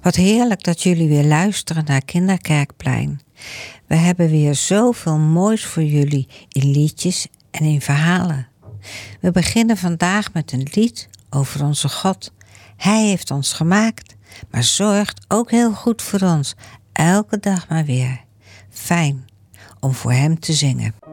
Wat heerlijk dat jullie weer luisteren naar Kinderkerkplein. We hebben weer zoveel moois voor jullie in liedjes en in verhalen. We beginnen vandaag met een lied over onze God. Hij heeft ons gemaakt, maar zorgt ook heel goed voor ons. Elke dag maar weer. Fijn om voor hem te zingen.